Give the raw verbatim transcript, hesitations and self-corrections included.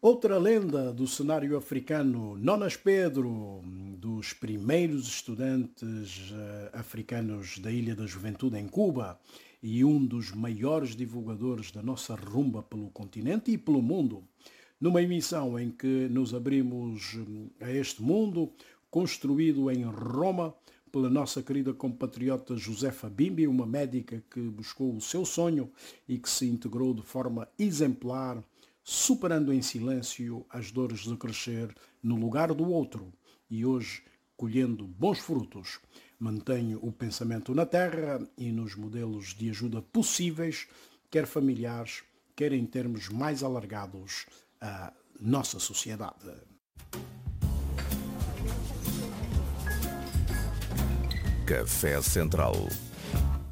Outra lenda do cenário africano, Nonas Pedro, dos primeiros estudantes eh, africanos da Ilha da Juventude em Cuba e um dos maiores divulgadores da nossa rumba pelo continente e pelo mundo. Numa emissão em que nos abrimos hum, a este mundo, construído em Roma pela nossa querida compatriota Josefa Bimbi, uma médica que buscou o seu sonho e que se integrou de forma exemplar, superando em silêncio as dores de crescer no lugar do outro e hoje colhendo bons frutos. Mantenho o pensamento na terra e nos modelos de ajuda possíveis, quer familiares, quer em termos mais alargados, à nossa sociedade. Café Central